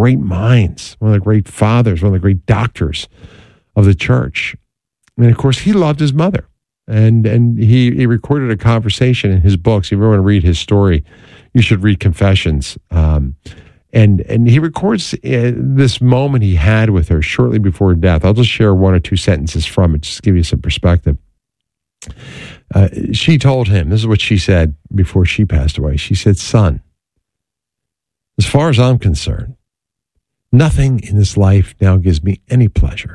great minds, one of the great fathers, one of the great doctors of the church. And of course, he loved his mother. And he recorded a conversation in his books. If you ever want to read his story, you should read Confessions. And he records this moment he had with her shortly before her death. I'll just share one or two sentences from it, just to give you some perspective. She told him, this is what she said before she passed away. She said, "Son, as far as I'm concerned, nothing in this life now gives me any pleasure.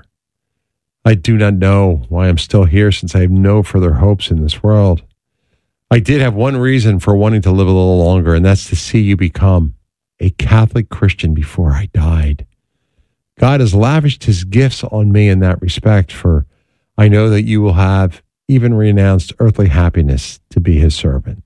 I do not know why I'm still here, since I have no further hopes in this world. I did have one reason for wanting to live a little longer, and that's to see you become a Catholic Christian before I died. God has lavished his gifts on me in that respect, for I know that you will have even renounced earthly happiness to be his servant."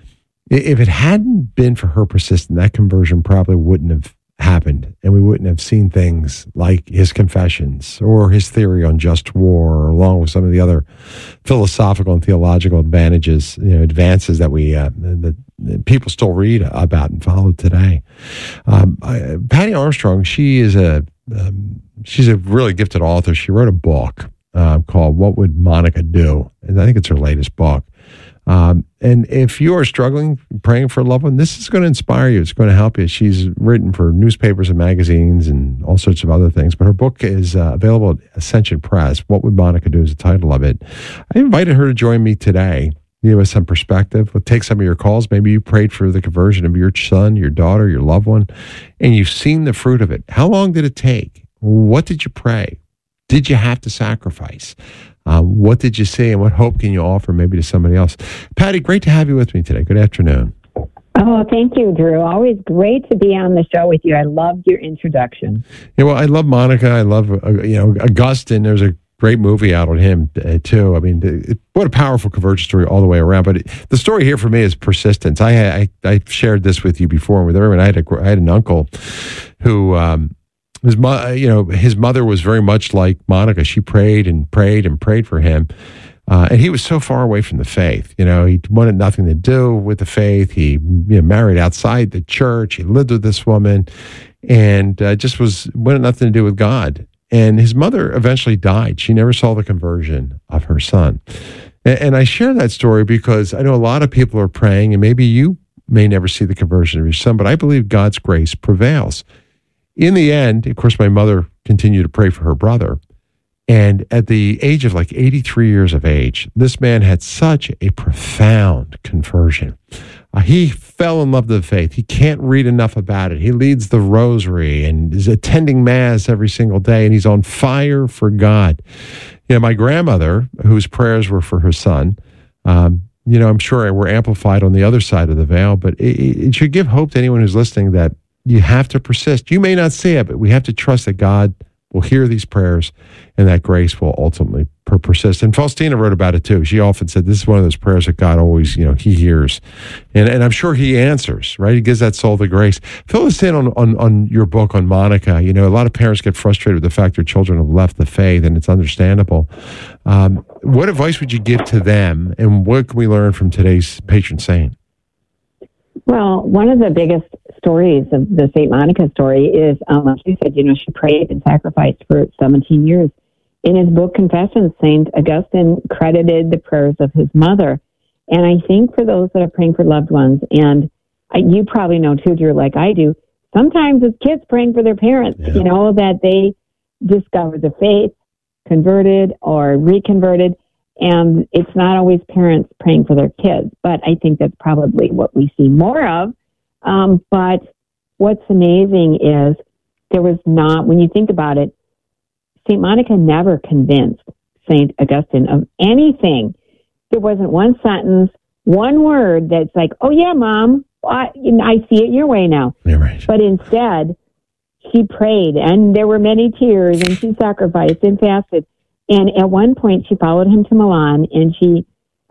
If it hadn't been for her persistence, that conversion probably wouldn't have happened, and we wouldn't have seen things like his Confessions or his theory on just war, along with some of the other philosophical and theological advances that we that people still read about and follow today. Patty Armstrong, she's a really gifted author. She wrote a book called "What Would Monica Do?" and I think it's her latest book. And if you are struggling, praying for a loved one, this is going to inspire you. It's going to help you. She's written for newspapers and magazines and all sorts of other things. But her book is available at Ascension Press. "What Would Monica Do?" is the title of it. I invited her to join me today. Give us some perspective. We'll take some of your calls. Maybe you prayed for the conversion of your son, your daughter, your loved one, and you've seen the fruit of it. How long did it take? What did you pray? Did you have to sacrifice? What did you see, and what hope can you offer maybe to somebody else? Patty, great to have you with me today. Good afternoon. Oh, thank you, Drew. Always great to be on the show with you. I loved your introduction. Yeah, well, I love Monica. I love, Augustine. There's a great movie out on him, too. I mean, what a powerful conversion story all the way around. But the story here for me is persistence. I shared this with you before with everyone. I had an uncle who... his mother was very much like Monica. She prayed and prayed and prayed for him. And he was so far away from the faith. He wanted nothing to do with the faith. He married outside the church. He lived with this woman and just wanted nothing to do with God. And his mother eventually died. She never saw the conversion of her son. And I share that story because I know a lot of people are praying, and maybe you may never see the conversion of your son, but I believe God's grace prevails. In the end, of course, my mother continued to pray for her brother. And at the age of 83 years of age, this man had such a profound conversion. He fell in love with the faith. He can't read enough about it. He leads the rosary and is attending Mass every single day, and he's on fire for God. My grandmother, whose prayers were for her son, I'm sure were amplified on the other side of the veil, but it should give hope to anyone who's listening that you have to persist. You may not see it, but we have to trust that God will hear these prayers and that grace will ultimately persist. And Faustina wrote about it too. She often said this is one of those prayers that God always, he hears. And I'm sure he answers, right? He gives that soul the grace. Fill us in on your book on Monica. A lot of parents get frustrated with the fact their children have left the faith, and it's understandable. What advice would you give to them, and what can we learn from today's patron saint? Well, one of the biggest stories of the St. Monica story is, like you said, she prayed and sacrificed for 17 years. In his book, Confessions, St. Augustine credited the prayers of his mother. And I think for those that are praying for loved ones, and you probably know too, Drew, like I do, sometimes it's kids praying for their parents, that they discovered the faith, converted or reconverted. And it's not always parents praying for their kids, but I think that's probably what we see more of. But what's amazing is there was not, when you think about it, St. Monica never convinced St. Augustine of anything. There wasn't one sentence, one word that's like, "Oh yeah, Mom, I see it your way now." You're right. But instead, she prayed, and there were many tears, and she sacrificed and fasted. And at one point, she followed him to Milan, and she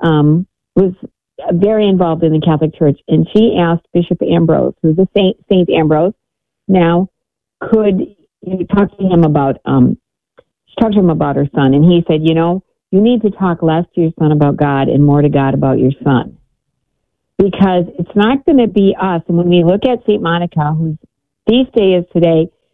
was very involved in the Catholic Church. And she asked Bishop Ambrose, who's a Saint Ambrose now, could you talk to him about? She talked to him about her son, and he said, "You need to talk less to your son about God and more to God about your son, because it's not going to be us." And when we look at Saint Monica, whose feast day is today,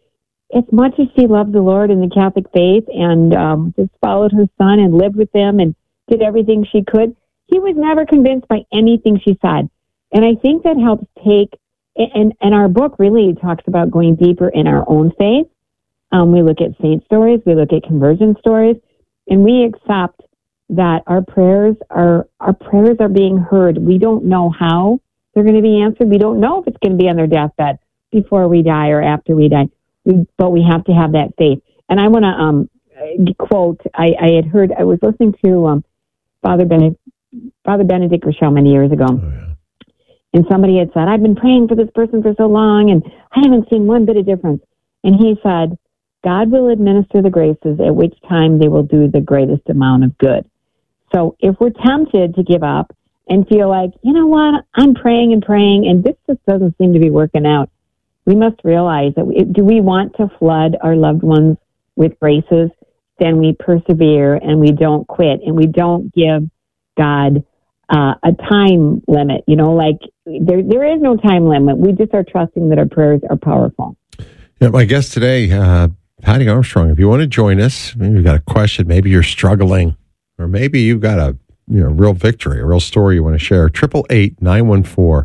as much as she loved the Lord and the Catholic faith and just followed her son and lived with them and did everything she could, he was never convinced by anything she said. And I think that helps take, and our book really talks about going deeper in our own faith. We look at saint stories, we look at conversion stories, and we accept that our prayers are being heard. We don't know how they're going to be answered. We don't know if it's going to be on their deathbed before we die or after we die. But we have to have that faith. And I want to quote, I was listening to Father Benedict Rochelle many years ago. Oh, yeah. And somebody had said, I've been praying for this person for so long, and I haven't seen one bit of difference. And he said, God will administer the graces at which time they will do the greatest amount of good. So if we're tempted to give up and feel like, you know what, I'm praying and this just doesn't seem to be working out, we must realize that do we want to flood our loved ones with graces? Then we persevere and we don't quit and we don't give God a time limit. Like there is no time limit. We just are trusting that our prayers are powerful. Yeah, my guest today, Patty Armstrong. If you want to join us, maybe you've got a question, maybe you're struggling, or maybe you've got a real victory, a real story you want to share. 888-914-9149.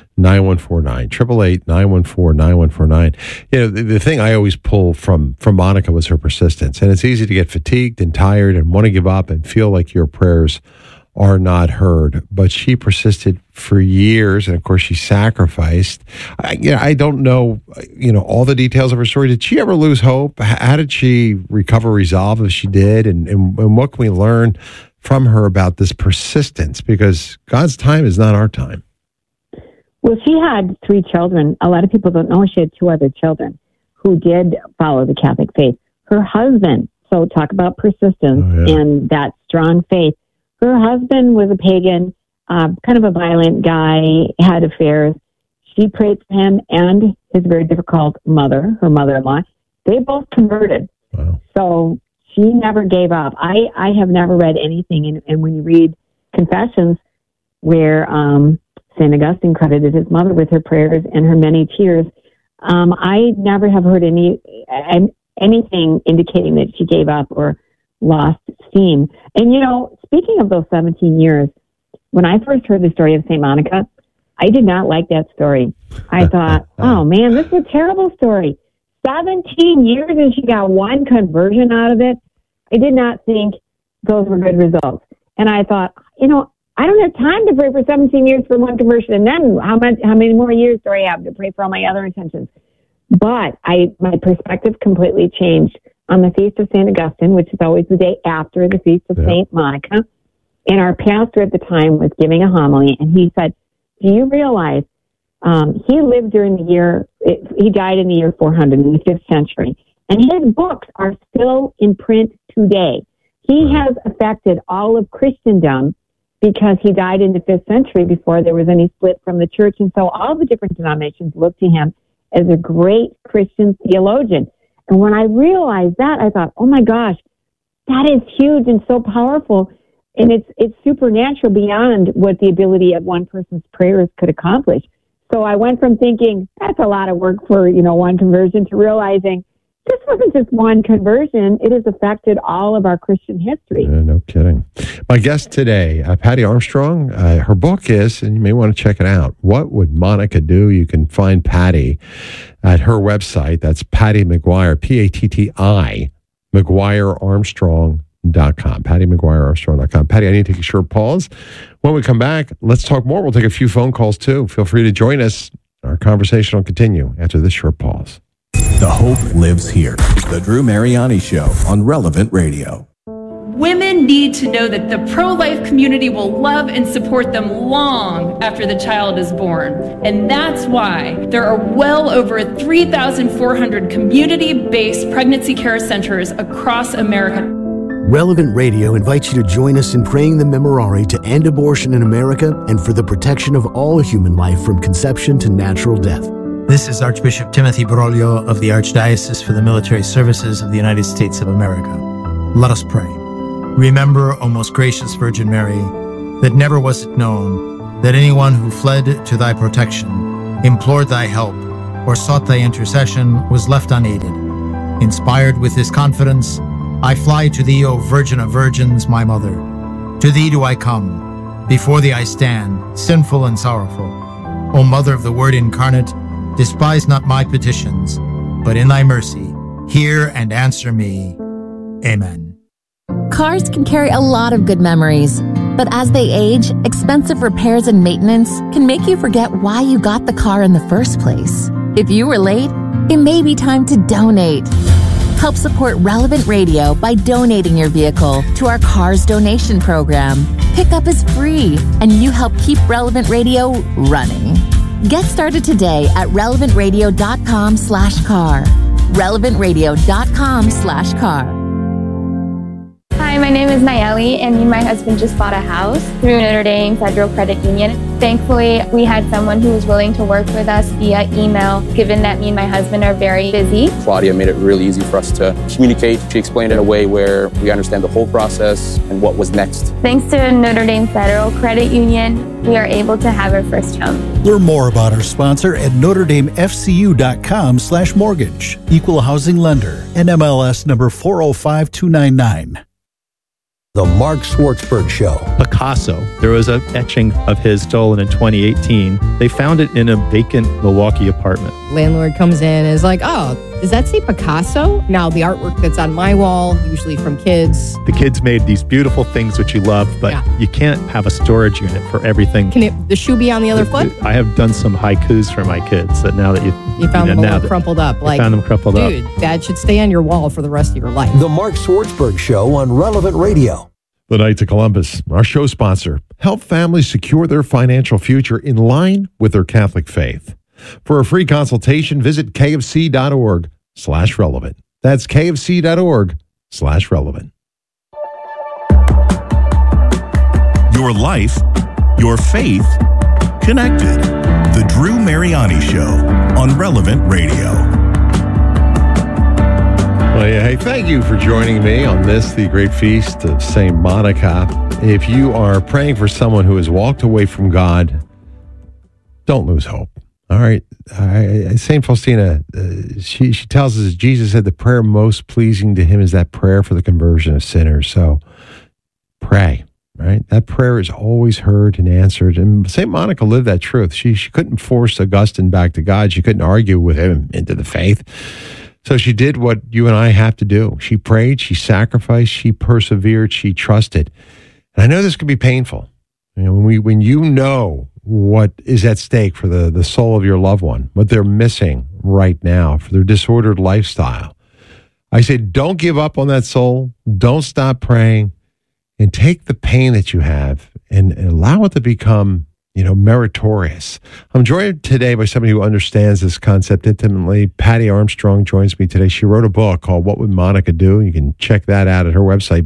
888-914-9149. The thing I always pull from Monica was her persistence. And it's easy to get fatigued and tired and want to give up and feel like your prayers are not heard. But she persisted for years, and of course she sacrificed. I don't know, all the details of her story. Did she ever lose hope? How did she recover resolve if she did? And what can we learn from her about this persistence? Because God's time is not our time. Well, she had 3 children. A lot of people don't know she had 2 other children who did follow the Catholic faith. Her husband, so talk about persistence and that strong faith. Her husband was a pagan, kind of a violent guy, had affairs. She prayed for him and his very difficult mother, her mother-in-law. They both converted. Wow. So she never gave up. I have never read anything, and when you read Confessions, where St. Augustine credited his mother with her prayers and her many tears, I never have heard anything indicating that she gave up or lost steam. And, speaking of those 17 years, when I first heard the story of St. Monica, I did not like that story. I thought, oh, man, this is a terrible story. 17 years and she got 1 conversion out of it. I did not think those were good results. And I thought, I don't have time to pray for 17 years for 1 conversion. And then how many more years do I have to pray for all my other intentions? But my perspective completely changed on the Feast of St. Augustine, which is always the day after the Feast of St. Monica. And our pastor at the time was giving a homily, and he said, do you realize he lived during the year, he died in the year 400 in the 5th century, and his books are still in print today. He has affected all of Christendom because he died in the 5th century before there was any split from the church. And so all the different denominations looked to him as a great Christian theologian. And when I realized that, I thought, oh my gosh, that is huge and so powerful. And it's supernatural beyond what the ability of one person's prayers could accomplish. So I went from thinking that's a lot of work for, 1 conversion to realizing this wasn't just 1 conversion. It has affected all of our Christian history. No kidding. My guest today, Patty Armstrong, her book is, and you may want to check it out, What Would Monica Do? You can find Patty at her website. That's Patty McGuire, Patti, McGuireArmstrong.com. PattyMcGuireArmstrong.com. Patty, I need to take a short pause. When we come back, let's talk more. We'll take a few phone calls too. Feel free to join us. Our conversation will continue after this short pause. The hope lives here. The Drew Mariani Show on Relevant Radio. Women need to know that the pro-life community will love and support them long after the child is born. And that's why there are well over 3,400 community-based pregnancy care centers across America. Relevant Radio invites you to join us in praying the Memorare to end abortion in America and for the protection of all human life from conception to natural death. This is Archbishop Timothy Broglio of the Archdiocese for the Military Services of the United States of America. Let us pray. Remember, O most gracious Virgin Mary, that never was it known that anyone who fled to thy protection, implored thy help, or sought thy intercession was left unaided. Inspired with this confidence, I fly to thee, O Virgin of Virgins, my mother. To thee do I come. Before thee I stand, sinful and sorrowful. O Mother of the Word incarnate, despise not my petitions, but in thy mercy, hear and answer me. Amen. Cars can carry a lot of good memories, but as they age, expensive repairs and maintenance can make you forget why you got the car in the first place. If you were late, it may be time to donate. Help support Relevant Radio by donating your vehicle to our Cars donation program. Pickup is free, and you help keep Relevant Radio running. Get started today at relevantradio.com/car. relevantradio.com/car. Hi, my name is Nayeli, and me and my husband just bought a house through Notre Dame Federal Credit Union. Thankfully, we had someone who was willing to work with us via email, given that me and my husband are very busy. Claudia made it really easy for us to communicate. She explained it in a way where we understand the whole process and what was next. Thanks to Notre Dame Federal Credit Union, we are able to have our first home. Learn more about our sponsor at NotreDameFCU.com/mortgage. Equal housing lender. NMLS number 405299. The Mark Schwartzberg Show. Picasso. There was an etching of his stolen in 2018. They found it in a vacant Milwaukee apartment. Landlord comes in and is like, oh, does that say Picasso? Now, the artwork that's on my wall, usually from kids. The kids made these beautiful things which you love, but you can't have a storage unit for everything. Can the shoe be on the other foot? I have done some haikus for my kids that now that you found them all crumpled up. Like, found them crumpled up. Dude, that should stay on your wall for the rest of your life. The Mark Schwartzberg Show on Relevant Radio. The Knights of Columbus, our show sponsor, help families secure their financial future in line with their Catholic faith. For a free consultation, visit kfc.org/relevant. That's kfc.org/relevant. Your life, your faith, connected. The Drew Mariani Show on Relevant Radio. Well, yeah, hey, thank you for joining me on this, the great feast of St. Monica. If you are praying for someone who has walked away from God, don't lose hope. All right. St. Faustina, she tells us Jesus said the prayer most pleasing to him is that prayer for the conversion of sinners. So pray, right? That prayer is always heard and answered. And St. Monica lived that truth. She couldn't force Augustine back to God. She couldn't argue with him into the faith. So she did what you and I have to do. She prayed, she sacrificed, she persevered, she trusted. And I know this can be painful. You know, when you know what is at stake for the soul of your loved one, what they're missing right now for their disordered lifestyle. I say, don't give up on that soul. Don't stop praying, and take the pain that you have and allow it to become, meritorious. I'm joined today by somebody who understands this concept intimately. Patty Armstrong joins me today. She wrote a book called What Would Monica Do? You can check that out at her website,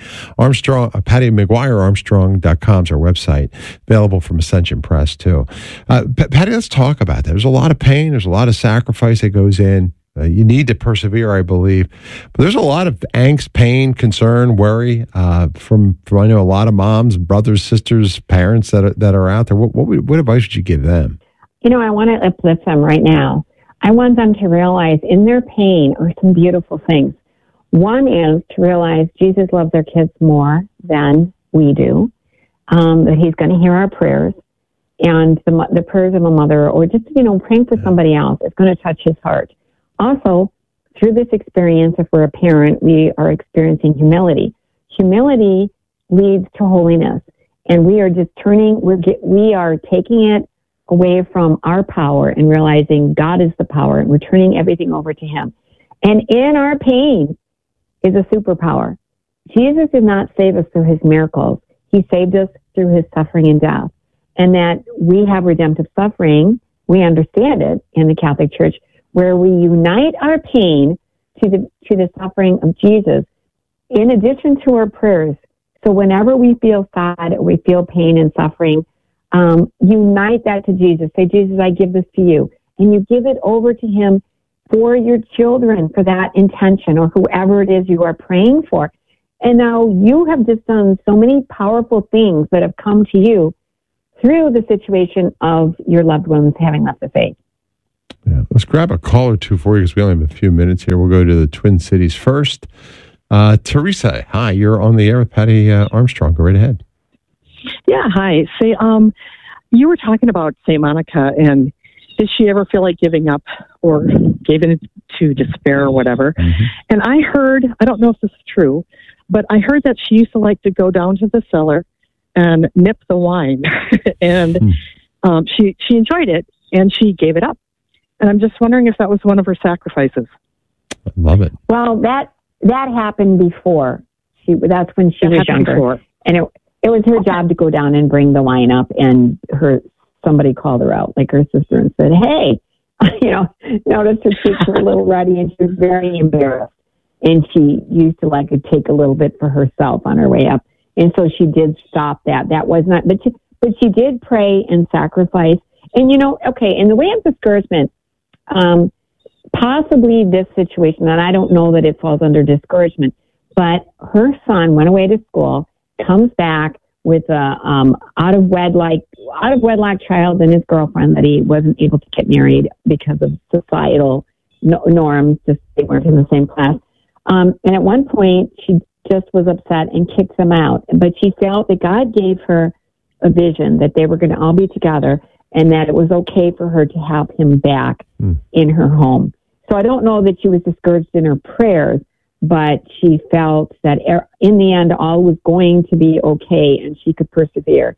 PattyMcGuireArmstrong.com is our website. Available from Ascension Press, too. Patty, let's talk about that. There's a lot of pain. There's a lot of sacrifice that goes in. You need to persevere, I believe. But there's a lot of angst, pain, concern, worry from I know a lot of moms, brothers, sisters, parents that are out there. What advice would you give them? I want to uplift them right now. I want them to realize in their pain are some beautiful things. One is to realize Jesus loves their kids more than we do, that he's going to hear our prayers. And the prayers of a mother or just, praying for somebody else is going to touch his heart. Also, through this experience, if we're a parent, we are experiencing humility. Humility leads to holiness, and we are just we are taking it away from our power and realizing God is the power, and we're turning everything over to him. And in our pain is a superpower. Jesus did not save us through his miracles. He saved us through his suffering and death. And that we have redemptive suffering, we understand it in the Catholic Church, where we unite our pain to the suffering of Jesus, in addition to our prayers. So whenever we feel sad or we feel pain and suffering, unite that to Jesus. Say, Jesus, I give this to you. And you give it over to him for your children, for that intention, or whoever it is you are praying for. And now you have just done so many powerful things that have come to you through the situation of your loved ones having left the faith. Yeah. Let's grab a call or two for you because we only have a few minutes here. We'll go to the Twin Cities first. Teresa, hi, you're on the air with Patty Armstrong. Go right ahead. Yeah, hi. Say, you were talking about St. Monica, and did she ever feel like giving up or gave in to despair or whatever? Mm-hmm. And I heard, I don't know if this is true, but I heard that she used to like to go down to the cellar and nip the wine. And she enjoyed it, and she gave it up. And I'm just wondering if that was one of her sacrifices. I love it. Well, that happened before. That's when she was younger. Before. And it was her job to go down and bring the wine up, and somebody called her out, like her sister, and said, hey, noticed her cheeks were a little ruddy, and she was very embarrassed. And she used to like to take a little bit for herself on her way up. And so she did stop that. That was not, but she did pray and sacrifice. And, in the way of discouragement, possibly this situation, and I don't know that it falls under discouragement, but her son went away to school, comes back with a out of wedlock child and his girlfriend that he wasn't able to get married because of societal norms. Just they weren't in the same class. And at one point, she just was upset and kicked him out. But she felt that God gave her a vision that they were going to all be together, and that it was okay for her to have him back in her home. So I don't know that she was discouraged in her prayers, but she felt that in the end, all was going to be okay, and she could persevere.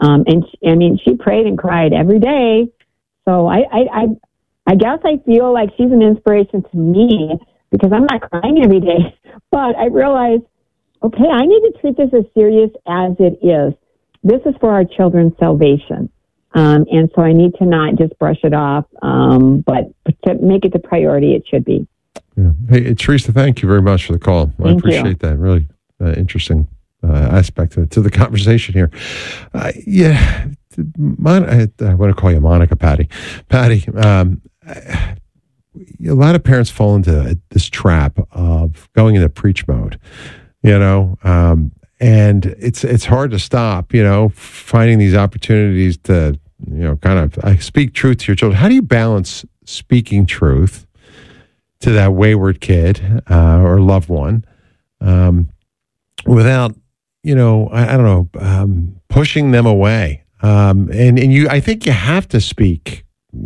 She prayed and cried every day. So I guess I feel like she's an inspiration to me because I'm not crying every day. But I realized, okay, I need to treat this as serious as it is. This is for our children's salvation. And so I need to not just brush it off, but to make it the priority it should be. Yeah. Hey, Teresa, thank you very much for the call. I appreciate that. Really interesting aspect to the conversation here. I want to call you Monica, Patty. Patty, a lot of parents fall into this trap of going into preach mode, and it's hard to stop, finding these opportunities to, kind of speak truth to your children. How do you balance speaking truth to that wayward kid or loved one without, I don't know, pushing them away? I think you have to speak,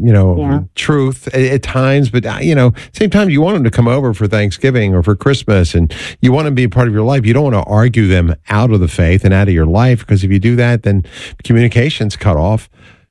truth at times, but, same time you want them to come over for Thanksgiving or for Christmas, and you want them to be a part of your life. You don't want to argue them out of the faith and out of your life, because if you do that, then communication's cut off.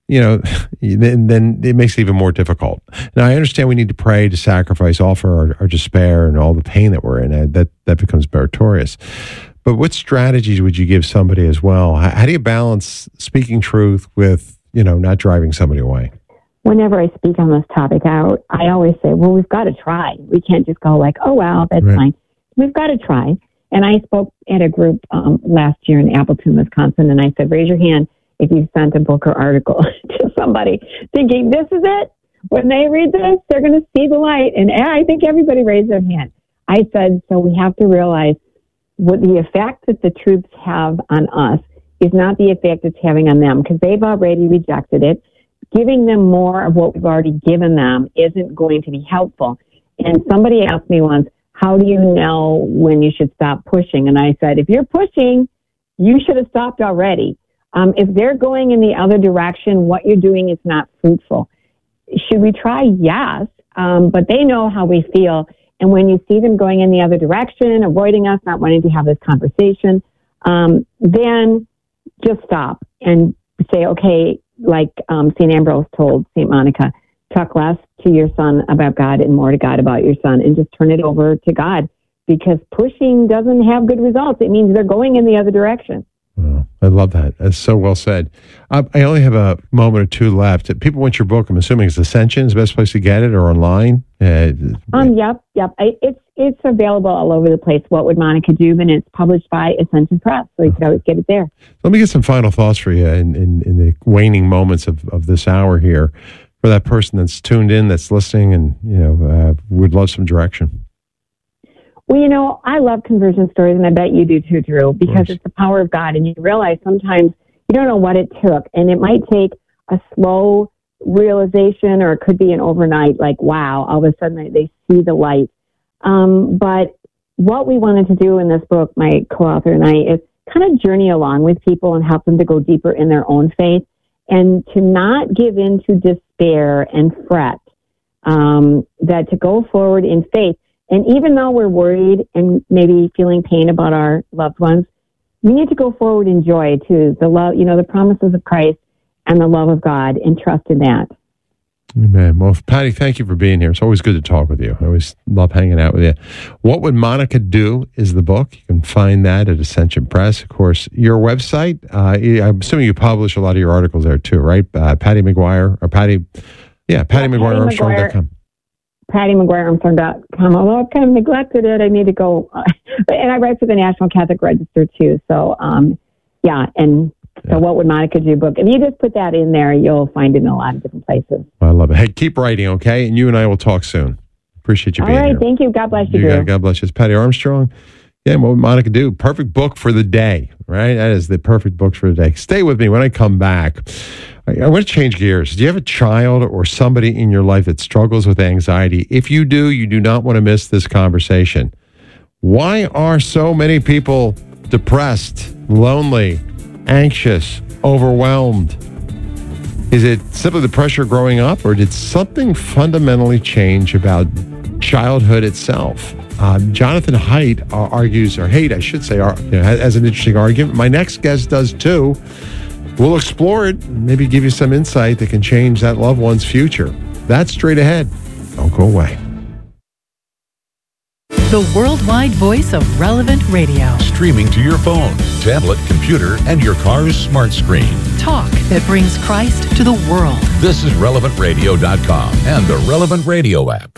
Then it makes it even more difficult. Now, I understand we need to pray, to sacrifice, offer our despair and all the pain that we're in. That becomes meritorious. But what strategies would you give somebody as well? How do you balance speaking truth with, not driving somebody away? Whenever I speak on this topic, I always say, well, we've got to try. We can't just go like, oh, well, that's fine. We've got to try. And I spoke at a group last year in Appleton, Wisconsin, and I said, raise your hand if you've sent a book or article to somebody thinking, this is it. When they read this, they're going to see the light. And I think everybody raised their hand. I said, so we have to realize what the effect that the troops have on us is not the effect it's having on them, because they've already rejected it. Giving them more of what we've already given them isn't going to be helpful. And somebody asked me once, how do you know when you should stop pushing? And I said, if you're pushing, you should have stopped already. If they're going in the other direction, what you're doing is not fruitful. Should we try? Yes. But they know how we feel. And when you see them going in the other direction, avoiding us, not wanting to have this conversation, then just stop and say, okay, like St. Ambrose told St. Monica, talk less to your son about God and more to God about your son, and just turn it over to God, because pushing doesn't have good results. It means they're going in the other direction. Oh, I love that. That's so well said. I only have a moment or two left. People want your book. I'm assuming it's Ascension is the best place to get it, or online? Yep. It's available all over the place. What Would Monica Do? And it's published by Ascension Press, so you can always get it there. Let me get some final thoughts for you in the waning moments of this hour here, for that person that's tuned in, that's listening, and would love some direction. Well, I love conversion stories, and I bet you do too, Drew, because it's the power of God, and you realize sometimes you don't know what it took, and it might take a slow realization, or it could be an overnight, like, wow, all of a sudden they see the light. But what we wanted to do in this book, my co-author and I, is kind of journey along with people and help them to go deeper in their own faith and to not give in to despair and fret, that to go forward in faith. And even though we're worried and maybe feeling pain about our loved ones, we need to go forward in joy to the love, the promises of Christ and the love of God, and trust in that. Amen. Well, Patty, thank you for being here. It's always good to talk with you. I always love hanging out with you. What Would Monica Do is the book. You can find that at Ascension Press. Of course, your website, I'm assuming you publish a lot of your articles there too, right? Patty McGuire, or PattyMcGuireArmstrong.com. PattyMcGuireArmstrong.com. Although I've kind of neglected it, I need to go. And I write for the National Catholic Register too. So, So What Would Monica Do book. If you just put that in there, you'll find it in a lot of different places. I love it. Hey, keep writing, okay? And you and I will talk soon. Appreciate you being here. All right, thank you. God bless you, Drew. God bless you. It's Patty Armstrong. Yeah, What Would Monica Do? Perfect book for the day, right? That is the perfect book for the day. Stay with me when I come back. I want to change gears. Do you have a child or somebody in your life that struggles with anxiety? If you do, you do not want to miss this conversation. Why are so many people depressed, lonely, anxious, overwhelmed? Is it simply the pressure growing up, or did something fundamentally change about childhood itself? Jonathan Haidt has an interesting argument. My next guest does too. We'll explore it, maybe give you some insight that can change that loved one's future. That's straight ahead. Don't go away. The worldwide voice of Relevant Radio. Streaming to your phone, tablet, computer, and your car's smart screen. Talk that brings Christ to the world. This is RelevantRadio.com and the Relevant Radio app.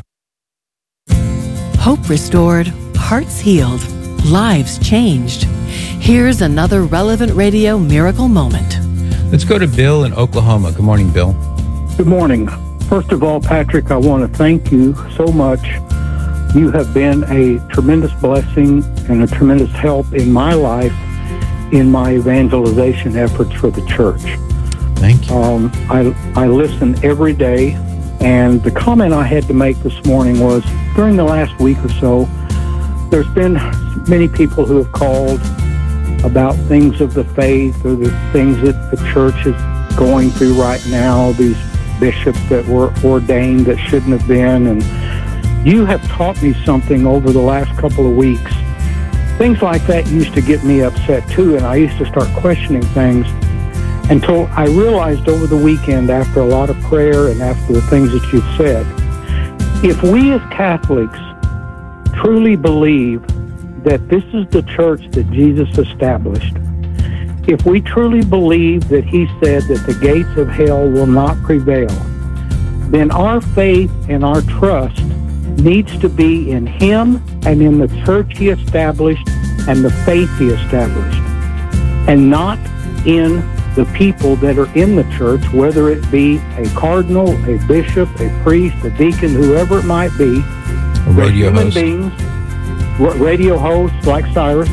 Hope restored, hearts healed, lives changed. Here's another Relevant Radio miracle moment. Let's go to Bill in Oklahoma. Good morning, Bill. Good morning. First of all, Patrick, I want to thank you so much. You have been a tremendous blessing and a tremendous help in my life in my evangelization efforts for the church. Thank you. I listen every day, and the comment I had to make this morning was, during the last week or so, there's been many people who have called about things of the faith or the things that the church is going through right now, these bishops that were ordained that shouldn't have been. And you have taught me something over the last couple of weeks. Things like that used to get me upset too, and I used to start questioning things until I realized over the weekend, after a lot of prayer and after the things that you've said, if we as Catholics truly believe that this is the church that Jesus established, if we truly believe that he said that the gates of hell will not prevail, then our faith and our trust needs to be in him and in the church he established and the faith he established, and not in the people that are in the church, whether it be a cardinal, a bishop, a priest, a deacon, whoever it might be. A radio host. Radio hosts like Cyrus,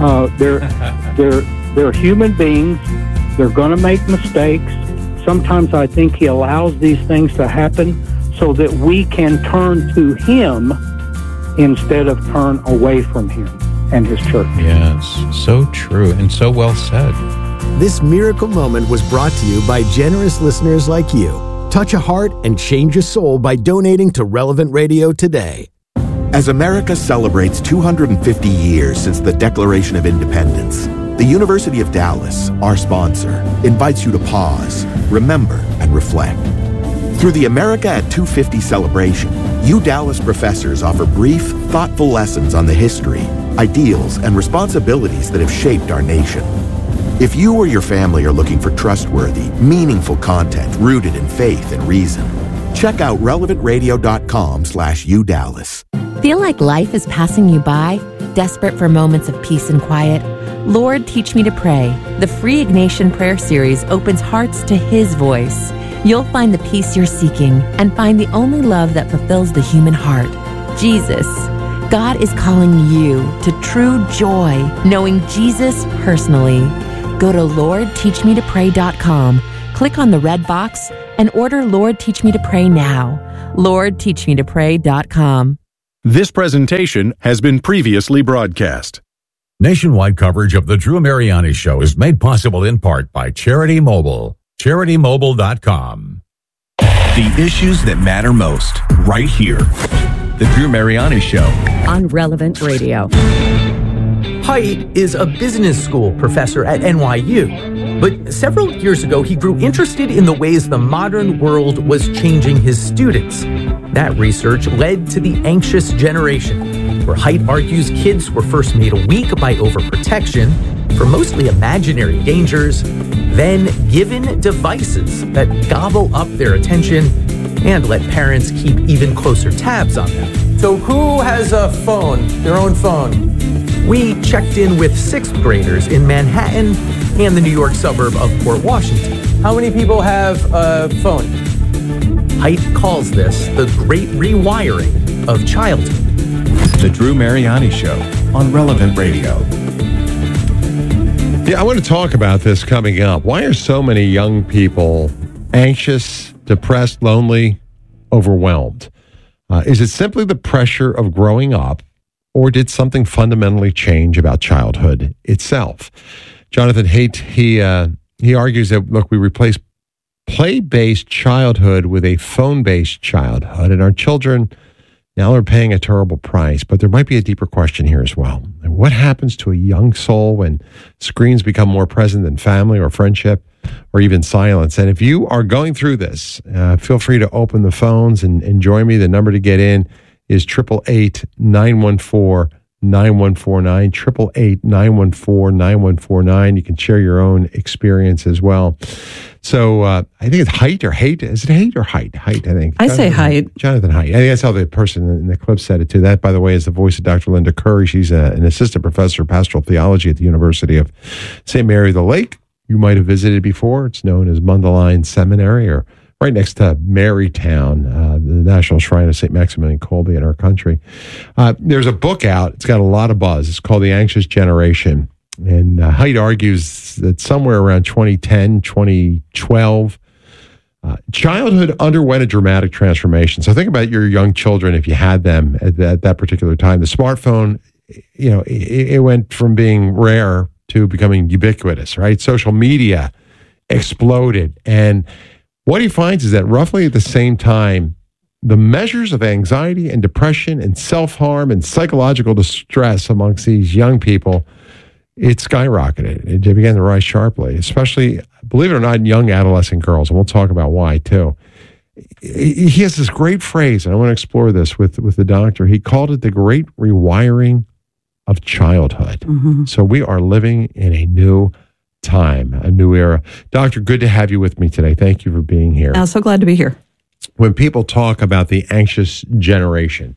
they're human beings. They're going to make mistakes. Sometimes I think he allows these things to happen so that we can turn to him instead of turn away from him and his church. Yes, so true and so well said. This miracle moment was brought to you by generous listeners like you. Touch a heart and change a soul by donating to Relevant Radio today. As America celebrates 250 years since the Declaration of Independence, the University of Dallas, our sponsor, invites you to pause, remember, and reflect. Through the America at 250 celebration, Dallas professors offer brief, thoughtful lessons on the history, ideals, and responsibilities that have shaped our nation. If you or your family are looking for trustworthy, meaningful content rooted in faith and reason, check out relevantradio.com/UDallas. Feel like life is passing you by? Desperate for moments of peace and quiet? Lord, Teach Me to Pray. The free Ignatian prayer series opens hearts to his voice. You'll find the peace you're seeking and find the only love that fulfills the human heart, Jesus. God is calling you to true joy, knowing Jesus personally. Go to LordTeachMeToPray.com, click on the red box, and order Lord Teach Me to Pray now. LordTeachMeToPray.com. This presentation has been previously broadcast. Nationwide coverage of the Drew Mariani Show is made possible in part by Charity Mobile. CharityMobile.com. The issues that matter most, right here. The Drew Mariani Show. On Relevant Radio. Haidt is a business school professor at NYU, but several years ago he grew interested in the ways the modern world was changing his students. That research led to the anxious generation, where Haidt argues kids were first made weak by overprotection for mostly imaginary dangers, then given devices that gobble up their attention and let parents keep even closer tabs on them. So who has a phone, their own phone? We checked in with 6th graders in Manhattan and the New York suburb of Port Washington. How many people have a phone? Haidt calls this the great rewiring of childhood. The Drew Mariani Show on Relevant Radio. Yeah, I want to talk about this coming up. Why are so many young people anxious, depressed, lonely, overwhelmed? Is it simply the pressure of growing up, or did something fundamentally change about childhood itself? Jonathan Haidt, he argues that, look, we replace play-based childhood with a phone-based childhood, and our children now are paying a terrible price. But there might be a deeper question here as well. And what happens to a young soul when screens become more present than family or friendship or even silence? And if you are going through this, feel free to open the phones and join me. The number to get in is 888-914-9149, 888-914-9149. You can share your own experience as well. So I think it's Haidt or Haidt. Is it Haidt or Haidt? Haidt, I think. I say Haidt. Jonathan Haidt. I think that's how the person in the clip said it too. That, by the way, is the voice of Dr. Linda Curry. She's an assistant professor of pastoral theology at the University of St. Mary of the Lake. You might have visited before. It's known as Mundelein Seminary, or right next to Marytown, the National Shrine of St. Maximilian Kolbe in our country. There's a book out. It's got a lot of buzz. It's called The Anxious Generation. And Haidt argues that somewhere around 2010, 2012, childhood underwent a dramatic transformation. So think about your young children, if you had them at that particular time. The smartphone, it went from being rare to becoming ubiquitous, right? Social media exploded. And what he finds is that roughly at the same time, the measures of anxiety and depression and self-harm and psychological distress amongst these young people, it skyrocketed. It began to rise sharply, especially, believe it or not, in young adolescent girls. And we'll talk about why, too. He has this great phrase, and I want to explore this with the doctor. He called it the great rewiring of childhood. Mm-hmm. So we are living in a new time, a new era. Doctor, good to have you with me today. Thank you for being here. I'm so glad to be here. When people talk about the anxious generation,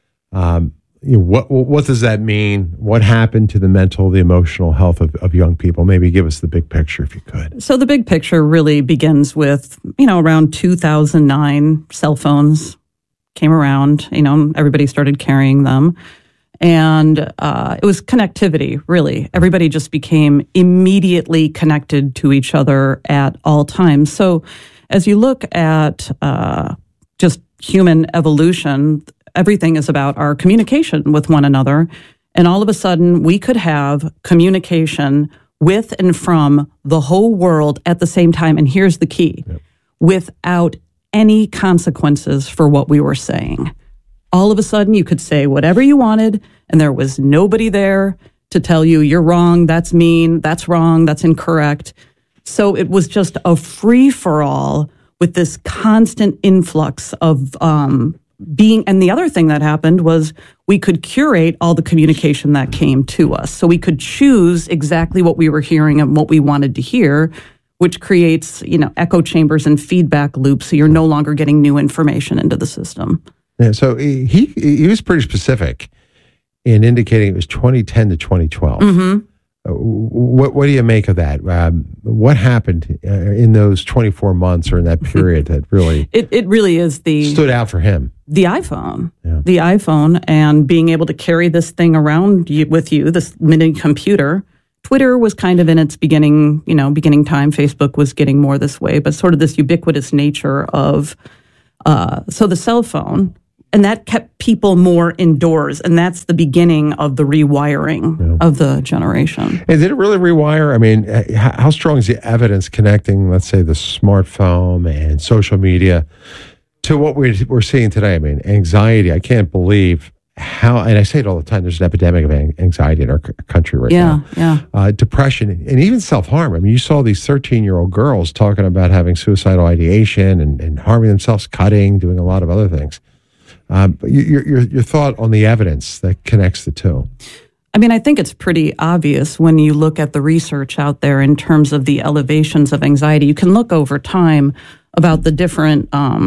what does that mean? What happened to the mental, the emotional health of young people? Maybe give us the big picture if you could. So the big picture really begins with, around 2009, cell phones came around, everybody started carrying them. And it was connectivity, really. Everybody just became immediately connected to each other at all times. So as you look at just human evolution, everything is about our communication with one another. And all of a sudden, we could have communication with and from the whole world at the same time. And here's the key, without any consequences for what we were saying. All of a sudden, you could say whatever you wanted, and there was nobody there to tell you, you're wrong, that's mean, that's wrong, that's incorrect. So it was just a free-for-all with this constant influx of being. And the other thing that happened was we could curate all the communication that came to us. So we could choose exactly what we were hearing and what we wanted to hear, which creates, echo chambers and feedback loops. So you're no longer getting new information into the system. Yeah, so he was pretty specific in indicating it was 2010 to 2012. Mm-hmm. What do you make of that? What happened in those 24 months or in that period that really it really is stood out for him? The iPhone, the iPhone, and being able to carry this thing around with you, this mini computer, Twitter was kind of in its beginning time. Facebook was getting more this way, but sort of this ubiquitous nature of, so the cell phone, and that kept people more indoors, and that's the beginning of the rewiring of the generation. And did it really rewire? I mean, how strong is the evidence connecting, let's say, the smartphone and social media to what we're seeing today? I mean, anxiety. I can't believe how, and I say it all the time, there's an epidemic of anxiety in our country right now. Depression and even self-harm. I mean, you saw these 13-year-old girls talking about having suicidal ideation and harming themselves, cutting, doing a lot of other things. Your thought on the evidence that connects the two? I mean, I think it's pretty obvious when you look at the research out there in terms of the elevations of anxiety. You can look over time about the different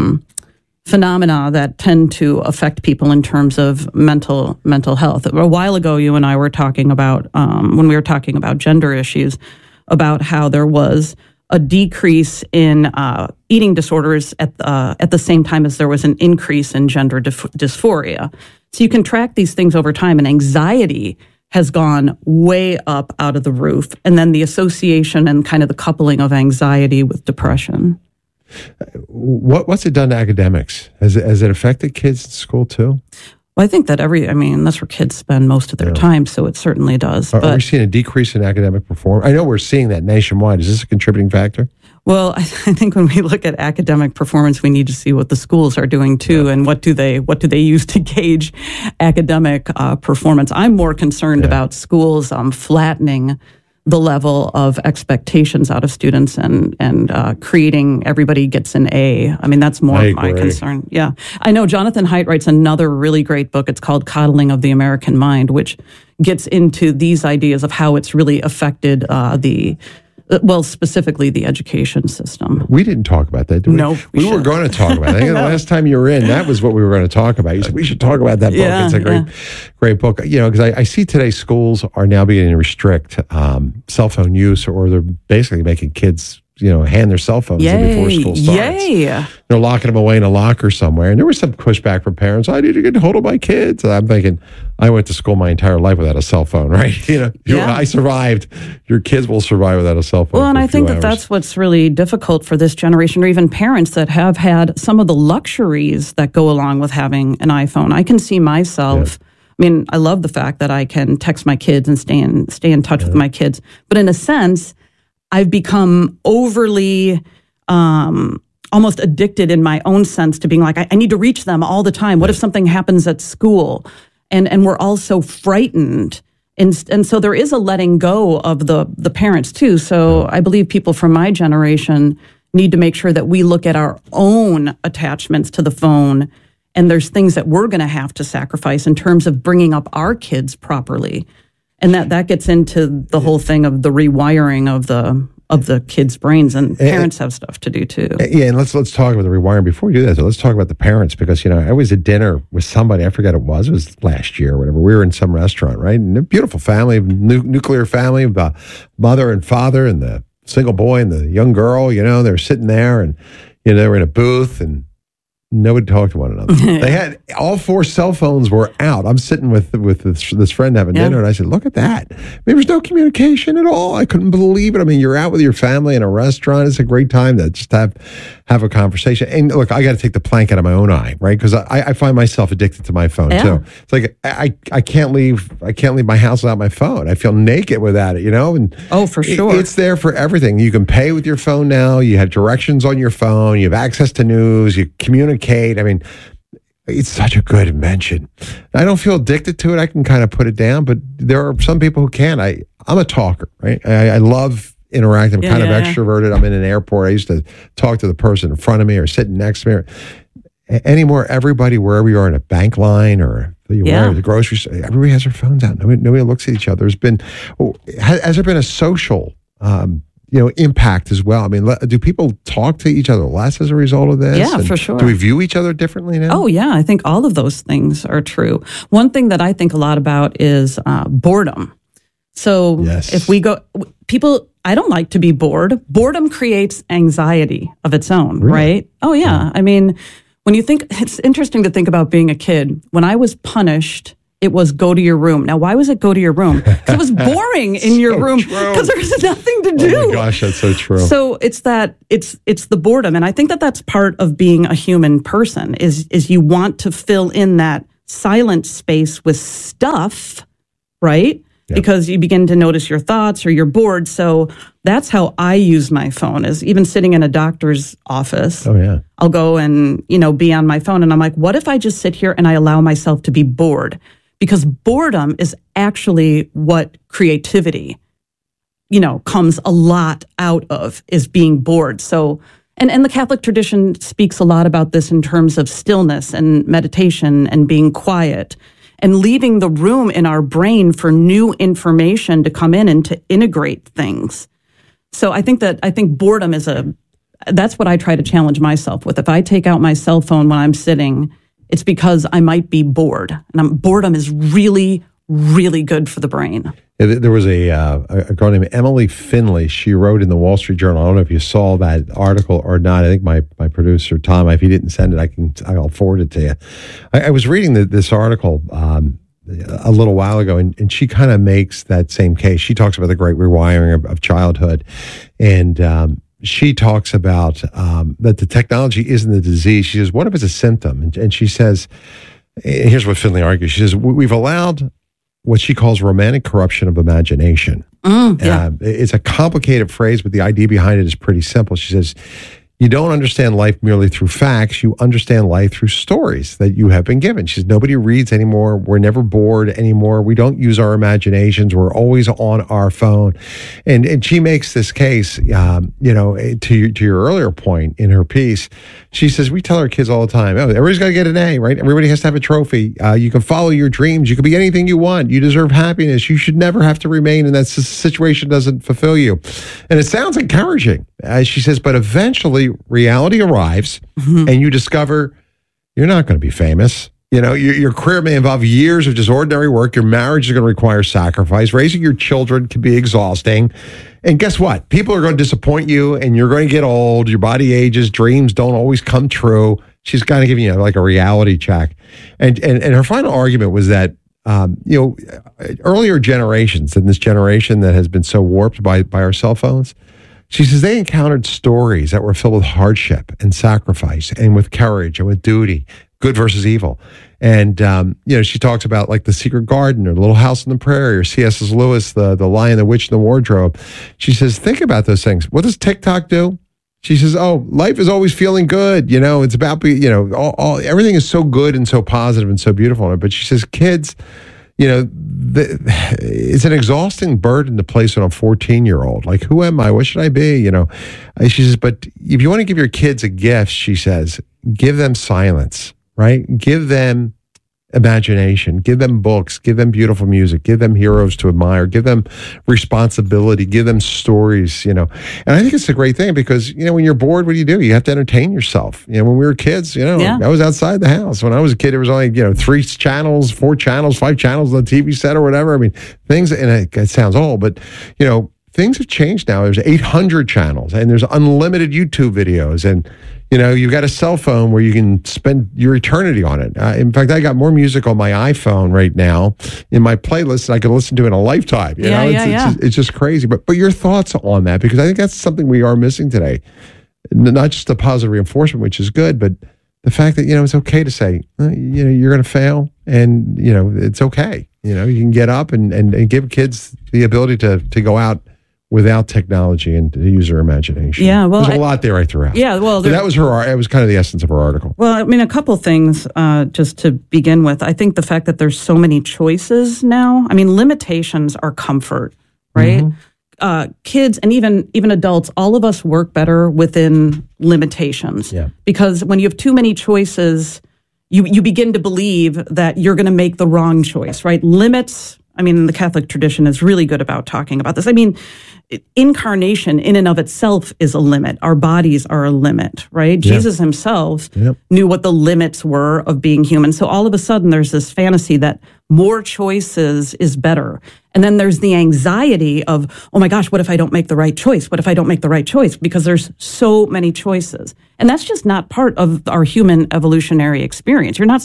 phenomena that tend to affect people in terms of mental health. A while ago, you and I were talking about, when we were talking about gender issues, about how there was a decrease in eating disorders at the same time as there was an increase in gender dysphoria. So you can track these things over time, and anxiety has gone way up out of the roof, and then the association and kind of the coupling of anxiety with depression. What's it done to academics? Has it affected kids in school too? Well, I think that that's where kids spend most of their time, so it certainly does. Are we seeing a decrease in academic performance? I know we're seeing that nationwide. Is this a contributing factor? Well, I think when we look at academic performance, we need to see what the schools are doing too, and what do they use to gauge academic performance. I'm more concerned about schools flattening the level of expectations out of students and creating everybody gets an A. I mean, that's more of my concern. Yeah. I know Jonathan Haidt writes another really great book. It's called Coddling of the American Mind, which gets into these ideas of how it's really affected specifically the education system. We didn't talk about that, did we? No, we were going to talk about it. I think the last time you were in, that was what we were going to talk about. You said, we should talk about that book. Yeah, it's a great book. You know, because I see today schools are now beginning to restrict cell phone use, or they're basically making kids, hand their cell phones in before school starts. They're locking them away in a locker somewhere. And there was some pushback from parents. I need to get hold of my kids. And I'm thinking, I went to school my entire life without a cell phone, right? I survived. Your kids will survive without a cell phone. Well, and I think that's what's really difficult for this generation, or even parents that have had some of the luxuries that go along with having an iPhone. I can see myself. Yeah. I mean, I love the fact that I can text my kids and stay in touch with my kids. But in a sense, I've become overly almost addicted in my own sense to being like, I need to reach them all the time. What if something happens at school? And we're all so frightened. And so there is a letting go of the parents too. So I believe people from my generation need to make sure that we look at our own attachments to the phone. And there's things that we're going to have to sacrifice in terms of bringing up our kids properly. And that gets into the whole thing of the rewiring of the kids' brains, and parents have stuff to do too. Yeah, and let's talk about the rewiring. Before we do that, so let's talk about the parents, because I was at dinner with somebody, I forget it was last year or whatever. We were in some restaurant, right? And a beautiful family, nuclear family, the mother and father and the single boy and the young girl. They're sitting there, and they were in a booth, and nobody talked to one another. They had all 4 cell phones were out. I'm sitting with this friend having dinner, and I said, "Look at that! There was no communication at all. I couldn't believe it. I mean, you're out with your family in a restaurant. It's a great time to just have a conversation." And look, I got to take the plank out of my own eye, right? Because I find myself addicted to my phone too. It's like I can't leave my house without my phone. I feel naked without it, And for sure, it's there for everything. You can pay with your phone now. You have directions on your phone. You have access to news. You communicate. I mean, it's such a good invention. I don't feel addicted to it. I can kind of put it down, but there are some people who can't. I'm a talker, right? I love interacting. I'm kind of extroverted. I'm in an airport. I used to talk to the person in front of me or sitting next to me. Anymore, everybody, wherever you are in a bank line or where the grocery store, everybody has their phones out. Nobody looks at each other. Has there been a social impact as well? I mean, do people talk to each other less as a result of this? Yeah, for sure. Do we view each other differently now? Oh, yeah. I think all of those things are true. One thing that I think a lot about is boredom. So if we go, I don't like to be bored. Boredom creates anxiety of its own, right? Oh, yeah. I mean, when you think, it's interesting to think about being a kid. When I was punished it was go to your room. Now, why was it go to your room? Because it was boring in your room because there was nothing to do. Oh my gosh, that's so true. So it's the boredom. And I think that that's part of being a human person is you want to fill in that silent space with stuff, right? Yep. Because you begin to notice your thoughts or you're bored. So that's how I use my phone, is even sitting in a doctor's office. Oh, yeah. I'll go and, be on my phone. And I'm like, what if I just sit here and I allow myself to be bored? Because boredom is actually what creativity, comes a lot out of, is being bored. So, and the Catholic tradition speaks a lot about this in terms of stillness and meditation and being quiet and leaving the room in our brain for new information to come in and to integrate things. So I think boredom that's what I try to challenge myself with. If I take out my cell phone when I'm sitting, it's because I might be bored. And boredom is really, really good for the brain. There was a girl named Emily Finley. She wrote in the Wall Street Journal. I don't know if you saw that article or not. I think my producer, Tom, if he didn't send it, I'll forward it to you. I was reading this article a little while ago, and she kind of makes that same case. She talks about the great rewiring of childhood. And she talks about that the technology isn't the disease. She says, what if it's a symptom? And she says, here's what Finley argues. She says, we've allowed what she calls romantic corruption of imagination. It's a complicated phrase, but the idea behind it is pretty simple. She says, you don't understand life merely through facts. You understand life through stories that you have been given. She says, nobody reads anymore. We're never bored anymore. We don't use our imaginations. We're always on our phone. And she makes this case, to your earlier point in her piece. She says, we tell our kids all the time, everybody's got to get an A, right? Everybody has to have a trophy. You can follow your dreams. You can be anything you want. You deserve happiness. You should never have to remain in that situation doesn't fulfill you. And it sounds encouraging. She says, but eventually reality arrives and you discover you're not going to be famous. Your career may involve years of just ordinary work. Your marriage is going to require sacrifice. Raising your children can be exhausting. And guess what? People are going to disappoint you and you're going to get old. Your body ages. Dreams don't always come true. She's kind of giving you like a reality check. And her final argument was that, earlier generations, and this generation that has been so warped by our cell phones, she says they encountered stories that were filled with hardship and sacrifice and with courage and with duty, good versus evil. And, she talks about like The Secret Garden or Little House on the Prairie or C.S. Lewis, The Lion, the Witch, and the Wardrobe. She says, think about those things. What does TikTok do? She says, life is always feeling good. It's about, everything is so good and so positive and so beautiful. But she says, kids, it's an exhausting burden to place on a 14-year-old. Like, who am I? What should I be? She says, but if you want to give your kids a gift, she says, give them silence, right? Give them imagination, give them books, give them beautiful music, give them heroes to admire, give them responsibility, give them stories, And I think it's a great thing because, when you're bored, what do? You have to entertain yourself. When we were kids, I was outside the house. When I was a kid, there was only, 3 channels, 4 channels, 5 channels on the TV set or whatever. I mean, things, and it sounds old, but, things have changed now. There's 800 channels and there's unlimited YouTube videos and, you've got a cell phone where you can spend your eternity on it. In fact, I got more music on my iPhone right now in my playlist than I could listen to in a lifetime. It's just crazy. But your thoughts on that, because I think that's something we are missing today. Not just the positive reinforcement, which is good, but the fact that, it's okay to say, you're going to fail and, it's okay. You can get up and give kids the ability to go out without technology and to use their imagination. Yeah, well, there's a lot there I threw out. Yeah, well, so that was it was kind of the essence of her article. Well, I mean, a couple things just to begin with. I think the fact that there's so many choices now. I mean, limitations are comfort, right? Mm-hmm. Kids and even adults, all of us work better within limitations. Yeah. Because when you have too many choices, you begin to believe that you're going to make the wrong choice, right? Limits. I mean, the Catholic tradition is really good about talking about this. I mean, incarnation in and of itself is a limit. Our bodies are a limit, right? Yeah. Jesus himself knew what the limits were of being human. So all of a sudden there's this fantasy that more choices is better. And then there's the anxiety of, oh my gosh, what if I don't make the right choice? What if I don't make the right choice? Because there's so many choices. And that's just not part of our human evolutionary experience.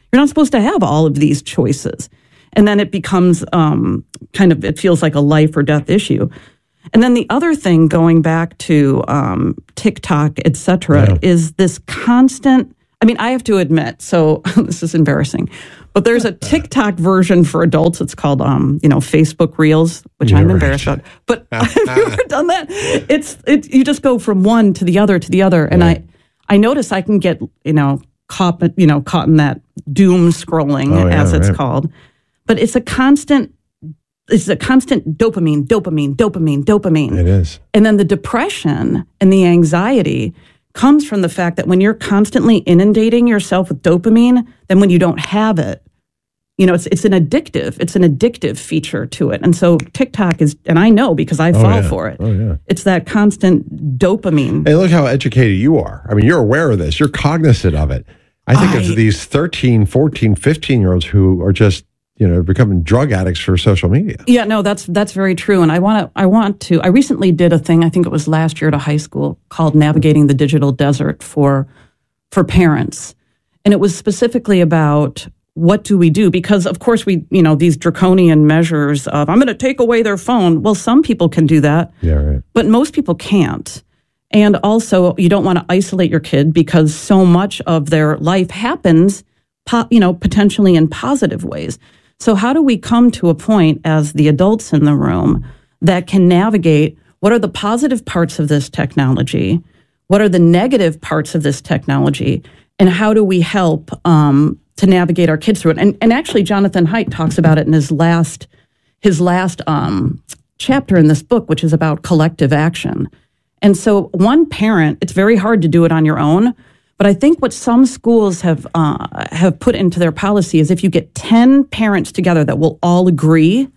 You're not supposed to have all of these choices. And then it becomes it feels like a life or death issue. And then the other thing, going back to TikTok, et cetera, is this constant, I have to admit, so this is embarrassing, but there's a TikTok version for adults. It's called, Facebook Reels, which I'm embarrassed about. But have you ever done that? You just go from one to the other. And I notice I can get, caught in that doom scrolling, as it's called. But it's a constant dopamine. It is. And then the depression and the anxiety comes from the fact that when you're constantly inundating yourself with dopamine, then when you don't have it, it's an addictive feature to it. And so TikTok is, and I know because I fall for it. Oh, yeah. It's that constant dopamine. And look how educated you are. You're aware of this. You're cognizant of it. I think of these 13, 14, 15-year-olds who are just, becoming drug addicts for social media. Yeah, no, that's very true. And I recently did a thing, I think it was last year at a high school, called Navigating the Digital Desert for parents. And it was specifically about what do we do? Because of course these draconian measures of, I'm going to take away their phone. Well, some people can do that. Yeah, right. But most people can't. And also, you don't want to isolate your kid because so much of their life happens, potentially in positive ways. So how do we come to a point as the adults in the room that can navigate what are the positive parts of this technology? What are the negative parts of this technology? And how do we help to navigate our kids through it? And actually, Jonathan Haidt talks about it in his last chapter in this book, which is about collective action. And so one parent, it's very hard to do it on your own. But I think what some schools have put into their policy is if you get 10 parents together that will all agree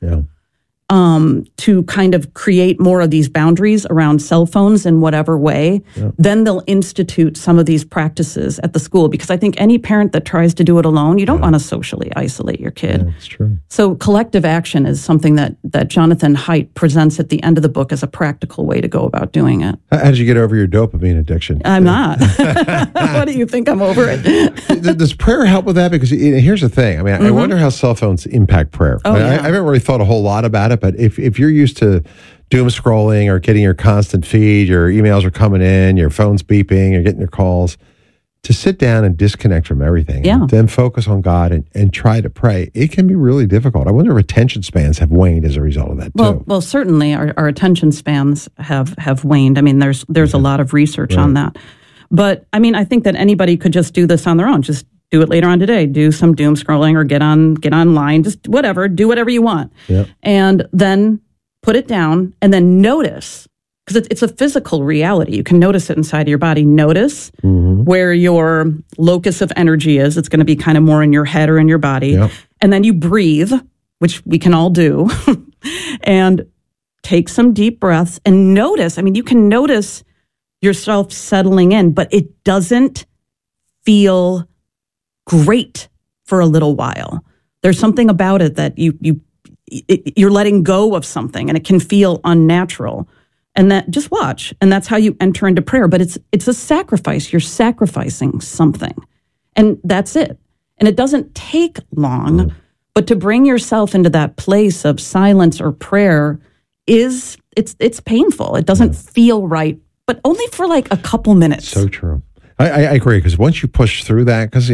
to kind of create more of these boundaries around cell phones in whatever way, then they'll institute some of these practices at the school. Because I think any parent that tries to do it alone, you don't want to socially isolate your kid. That's true. So collective action is something that Jonathan Haidt presents at the end of the book as a practical way to go about doing it. How did you get over your dopamine addiction? I'm not. What do you think? I'm over it. Does prayer help with that? Because here's the thing. I wonder how cell phones impact prayer. I haven't really thought a whole lot about it, but if you're used to doom scrolling or getting your constant feed, your emails are coming in, your phone's beeping, you're getting your calls, to sit down and disconnect from everything, and then focus on God and try to pray, it can be really difficult. I wonder if attention spans have waned as a result of that too. Well, certainly our attention spans have waned. There's a lot of research on that. But I think that anybody could just do this on their own. Just do it later on today. Do some doom scrolling or get online. Just whatever. Do whatever you want. Yep. And then put it down and then notice, because it's a physical reality. You can notice it inside of your body. Notice where your locus of energy is. It's going to be kind of more in your head or in your body. Yep. And then you breathe, which we can all do, and take some deep breaths and notice. You can notice yourself settling in, but it doesn't feel great for a little while. There's something about it that you're letting go of something, and it can feel unnatural. And that, just watch, and that's how you enter into prayer. But it's a sacrifice. You're sacrificing something, and that's it. And it doesn't take long, but to bring yourself into that place of silence or prayer it's painful. It doesn't feel right, but only for like a couple minutes. So true. I agree, because once you push through that, because,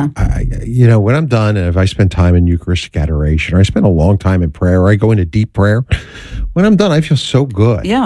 when I'm done, and if I spend time in Eucharistic adoration, or I spend a long time in prayer, or I go into deep prayer, when I'm done, I feel so good. Yeah.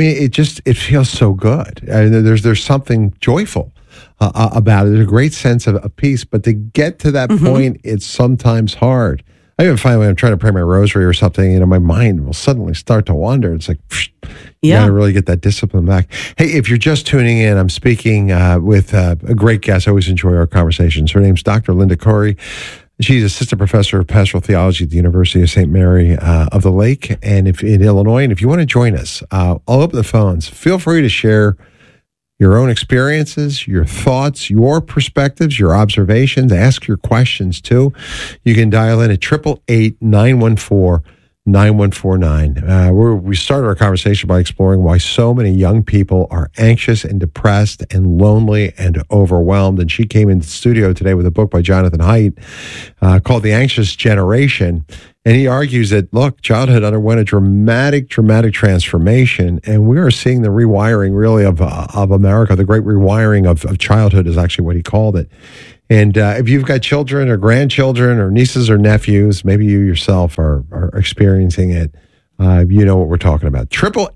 It feels so good. There's something joyful about it. There's a great sense of peace, but to get to that point, it's sometimes hard. I even find when I'm trying to pray my rosary or something, my mind will suddenly start to wander. It's like, you got to really get that discipline back. Hey, if you're just tuning in, I'm speaking with a great guest. I always enjoy our conversations. Her name's Dr. Linda Corey. She's assistant professor of pastoral theology at the University of St. Mary of the Lake in Illinois. And if you want to join us, I'll open the phones. Feel free to share your own experiences, your thoughts, your perspectives, your observations. Ask your questions, too. You can dial in at 888-914-9797. 9149. We started our conversation by exploring why so many young people are anxious and depressed and lonely and overwhelmed. And she came into the studio today with a book by Jonathan Haidt called The Anxious Generation. And he argues that, look, childhood underwent a dramatic transformation, and we are seeing the rewiring, really, of America. The great rewiring of childhood is actually what he called it. And if you've got children or grandchildren or nieces or nephews, maybe you yourself are experiencing it, you know what we're talking about.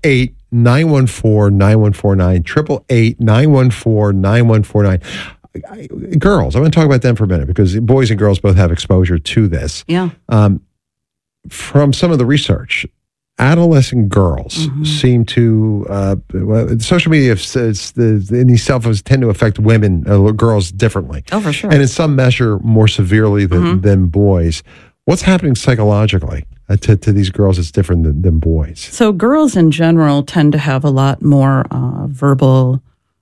888-914-9149, 888-914-9149. Girls, I'm going to talk about them for a minute because boys and girls both have exposure to this. Yeah. From some of the research, adolescent girls seem to, social media says in these cell phones tend to affect women, girls differently. Oh, for sure. And in some measure more severely than boys. What's happening psychologically to these girls that's different than boys? So girls in general tend to have a lot more verbal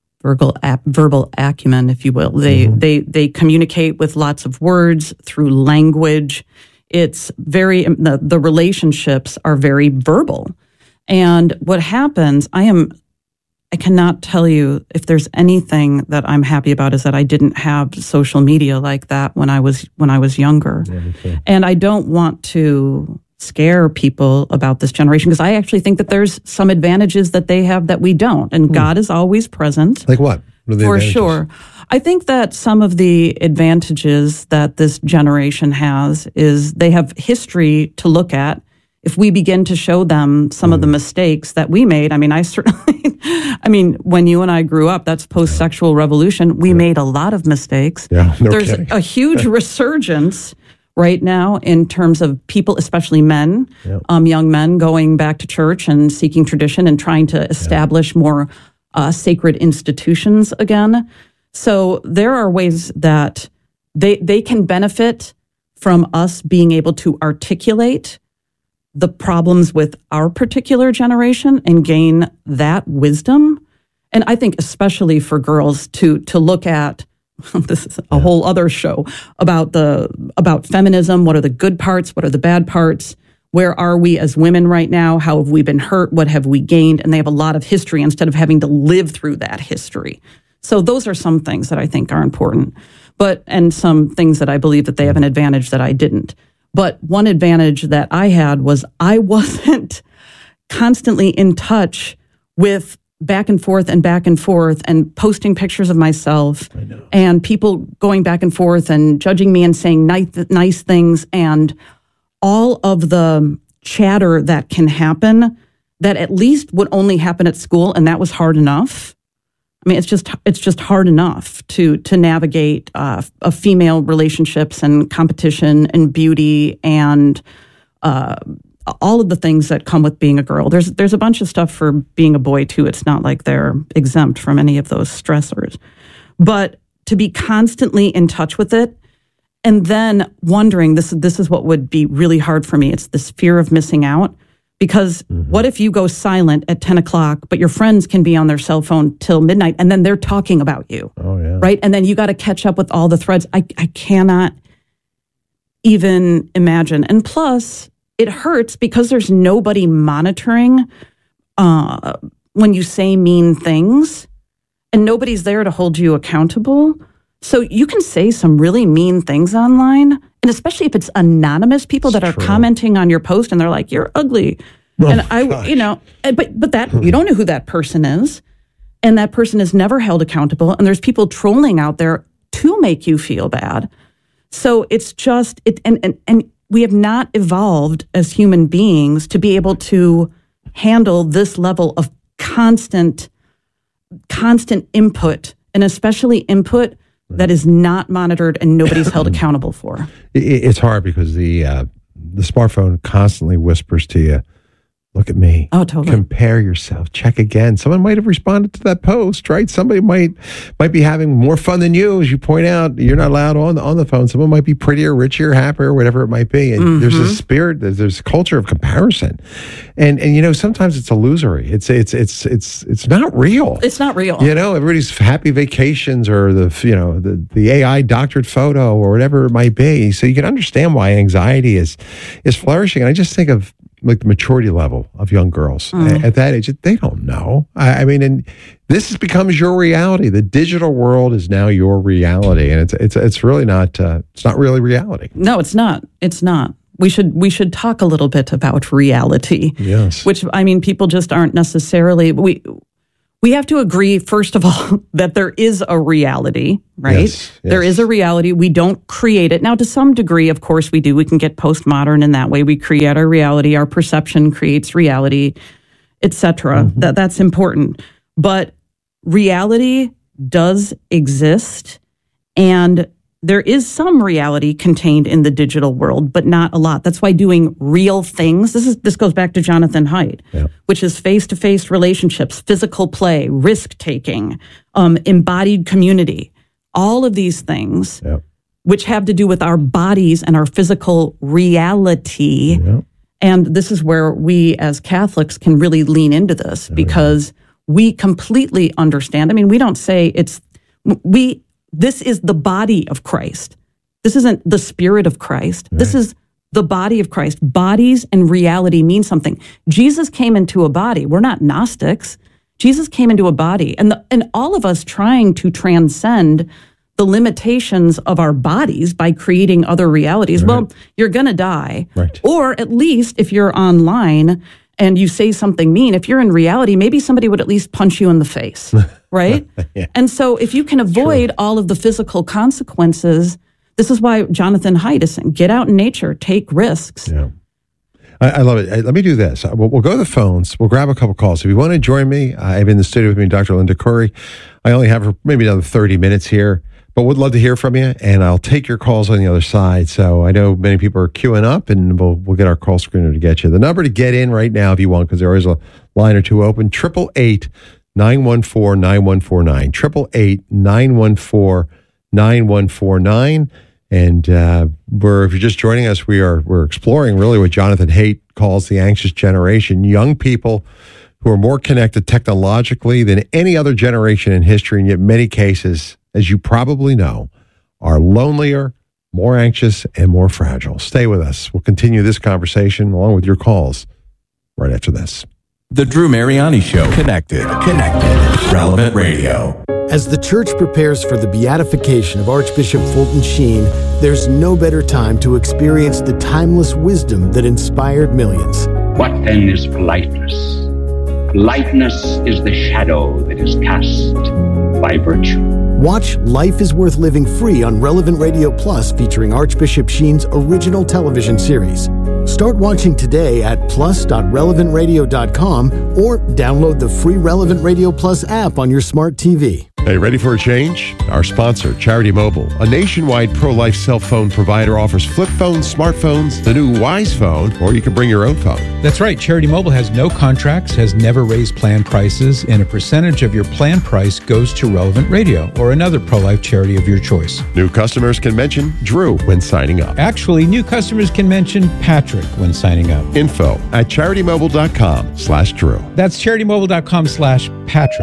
acumen, if you will. They communicate with lots of words through language. It's very, the relationships are very verbal. And what happens, I cannot tell you if there's anything that I'm happy about is that I didn't have social media like that when I was younger. Yeah, and I don't want to scare people about this generation because I actually think that there's some advantages that they have that we don't. And God is always present. Like what? What are the For advantages? sure. I think that some of the advantages that this generation has is they have history to look at. If we begin to show them some of the mistakes that we made, when you and I grew up, that's post-sexual revolution, we made a lot of mistakes. Yeah, There's kidding. a huge resurgence right now in terms of people, especially men, young men going back to church and seeking tradition and trying to establish more sacred institutions again. So there are ways that they can benefit from us being able to articulate the problems with our particular generation and gain that wisdom. And I think especially for girls to look at, this is a whole other show, about feminism. What are the good parts? What are the bad parts? Where are we as women right now? How have we been hurt? What have we gained? And they have a lot of history instead of having to live through that history. So those are some things that I think are important, and some things that I believe that they have an advantage that I didn't. But one advantage that I had was I wasn't constantly in touch with back and forth and posting pictures of myself and people going back and forth and judging me and saying nice things and all of the chatter that can happen that at least would only happen at school, and that was hard enough. It's just hard enough to navigate female relationships and competition and beauty and all of the things that come with being a girl. There's a bunch of stuff for being a boy too. It's not like they're exempt from any of those stressors. But to be constantly in touch with it and then wondering, this is what would be really hard for me. It's this fear of missing out. Because what if you go silent at 10 o'clock, but your friends can be on their cell phone till midnight and then they're talking about you, right? And then you got to catch up with all the threads. I cannot even imagine. And plus, it hurts because there's nobody monitoring when you say mean things and nobody's there to hold you accountable. So you can say some really mean things online, and especially if it's anonymous people that are commenting on your post and they're like, "You're ugly," but that you don't know who that person is, and that person is never held accountable. And there's people trolling out there to make you feel bad. So it's just and we have not evolved as human beings to be able to handle this level of constant input, and especially input that is not monitored and nobody's held accountable for. It's hard because the smartphone constantly whispers to you, look at me. Oh, totally. Compare yourself. Check again. Someone might have responded to that post, right? Somebody might be having more fun than you, as you point out. You're not allowed on the phone. Someone might be prettier, richer, happier, whatever it might be. And there's a spirit, there's a culture of comparison. And sometimes it's illusory. It's not real. It's not real. Everybody's happy vacations or the AI doctored photo or whatever it might be. So you can understand why anxiety is flourishing. And I just think of like the maturity level of young girls at that age. They don't know. I mean, and this becomes your reality. The digital world is now your reality, and it's really not. It's not really reality. No, it's not. It's not. We should talk a little bit about reality. Yes. Which, I mean, people just aren't necessarily. We have to agree, first of all, that there is a reality, right? Yes. There is a reality. We don't create it. Now, to some degree, of course, we do. We can get postmodern in that way. We create our reality. Our perception creates reality, etc. That's important. But reality does exist, and there is some reality contained in the digital world, but not a lot. That's why doing real things, this goes back to Jonathan Haidt, which is face-to-face relationships, physical play, risk-taking, embodied community, all of these things, which have to do with our bodies and our physical reality. And this is where we as Catholics can really lean into this because we completely understand. I mean, we don't say this is the body of Christ. This isn't the spirit of Christ. Right. This is the body of Christ. Bodies and reality mean something. Jesus came into a body. We're not Gnostics. Jesus came into a body. And all of us trying to transcend the limitations of our bodies by creating other realities. Right. Well, you're going to die. Right. Or at least if you're online and you say something mean, if you're in reality, maybe somebody would at least punch you in the face. Right? And so if you can avoid all of the physical consequences, this is why Jonathan Haidt is saying, get out in nature, take risks. Yeah. I love it. Let me do this. We'll go to the phones. We'll grab a couple calls. If you want to join me, I have in the studio with me Dr. Linda Curry. I only have maybe another 30 minutes here, but would love to hear from you, and I'll take your calls on the other side. So I know many people are queuing up, and we'll get our call screener to get you. The number to get in right now if you want, because there is a line or two open, 888-914-9149, 888-914-9149. And if you're just joining us, we're exploring really what Jonathan Haidt calls the anxious generation, young people who are more connected technologically than any other generation in history, and yet in many cases, as you probably know, are lonelier, more anxious, and more fragile. Stay with us. We'll continue this conversation along with your calls right after this. The Drew Mariani Show. Connected. Relevant Radio. As the church prepares for the beatification of Archbishop Fulton Sheen, there's no better time to experience the timeless wisdom that inspired millions. What then is politeness? Politeness is the shadow that is cast by virtue. Watch Life is Worth Living free on Relevant Radio Plus, featuring Archbishop Sheen's original television series. Start watching today at plus.relevantradio.com or download the free Relevant Radio Plus app on your smart TV. Hey, ready for a change? Our sponsor, Charity Mobile, a nationwide pro-life cell phone provider, offers flip phones, smartphones, the new Wise phone, or you can bring your own phone. That's right. Charity Mobile has no contracts, has never raised plan prices, and a percentage of your plan price goes to Relevant Radio or another pro-life charity of your choice. New customers can mention Drew when signing up. Actually, new customers can mention Patrick when signing up. Info at CharityMobile.com/Drew. That's CharityMobile.com/Patrick.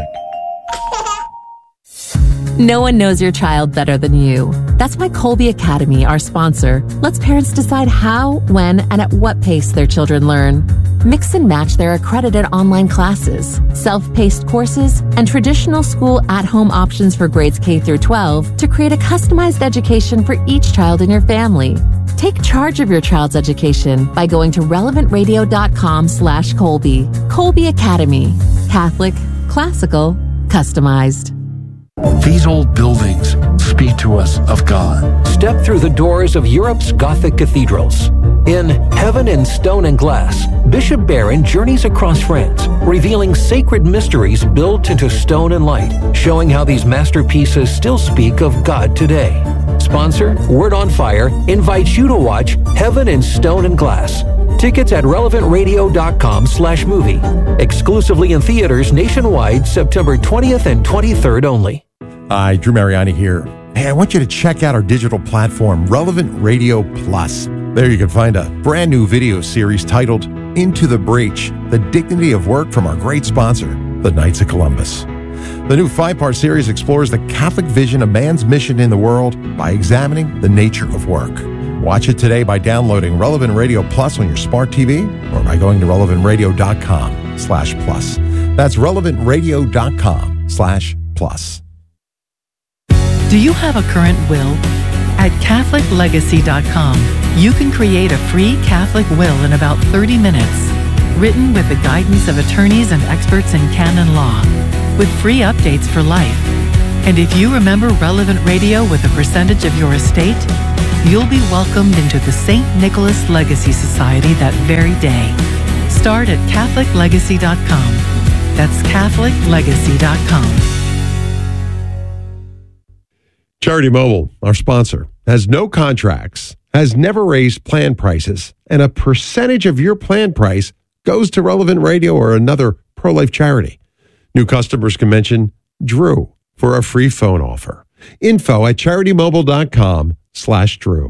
No one knows your child better than you. That's why Colby Academy, our sponsor, lets parents decide how, when, and at what pace their children learn. Mix and match their accredited online classes, self-paced courses, and traditional school at-home options for grades K through 12 to create a customized education for each child in your family. Take charge of your child's education by going to relevantradio.com/Colby. Colby Academy. Catholic, classical, customized. These old buildings speak to us of God. Step through the doors of Europe's Gothic cathedrals. In Heaven in Stone and Glass, Bishop Barron journeys across France, revealing sacred mysteries built into stone and light, showing how these masterpieces still speak of God today. Sponsor, Word on Fire, invites you to watch Heaven in Stone and Glass. Tickets at relevantradio.com/movie. Exclusively in theaters nationwide, September 20th and 23rd only. Hi, Drew Mariani here. Hey, I want you to check out our digital platform, Relevant Radio Plus. There you can find a brand new video series titled Into the Breach, The Dignity of Work from our great sponsor, the Knights of Columbus. The new 5-part series explores the Catholic vision of man's mission in the world by examining the nature of work. Watch it today by downloading Relevant Radio Plus on your smart TV or by going to relevantradio.com/plus. That's relevantradio.com/plus. Do you have a current will? At CatholicLegacy.com, you can create a free Catholic will in about 30 minutes, written with the guidance of attorneys and experts in canon law, with free updates for life. And if you remember Relevant Radio with a percentage of your estate, you'll be welcomed into the St. Nicholas Legacy Society that very day. Start at CatholicLegacy.com. That's CatholicLegacy.com. Charity Mobile, our sponsor, has no contracts, has never raised plan prices, and a percentage of your plan price goes to Relevant Radio or another pro-life charity. New customers can mention Drew for a free phone offer. Info at CharityMobile.com/Drew.